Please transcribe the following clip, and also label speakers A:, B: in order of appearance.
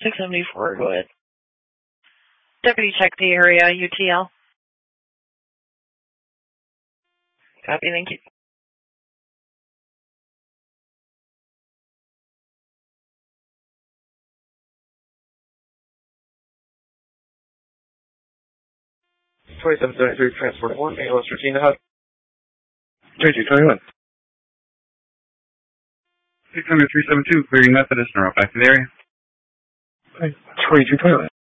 A: 674, go ahead. Deputy, check the area, UTL. Copy, thank you.
B: Transport 1, ALS 13 hut. 3221.
C: 600-372, clearing Methodist, and back to the area.
B: 2221.